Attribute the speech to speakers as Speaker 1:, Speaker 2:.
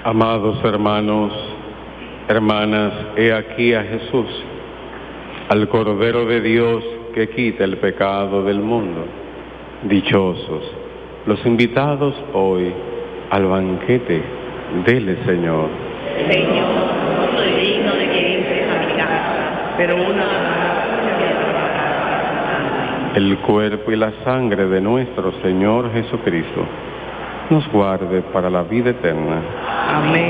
Speaker 1: Amados hermanos, hermanas, he aquí a Jesús, al Cordero de Dios que quita el pecado del mundo. Dichosos los invitados hoy al banquete. Dele, Señor.
Speaker 2: Señor, no soy digno de que entres a mi casa, pero una palabra me bastará.
Speaker 1: El cuerpo y la sangre de nuestro Señor Jesucristo nos guarde para la vida eterna.
Speaker 2: Amén.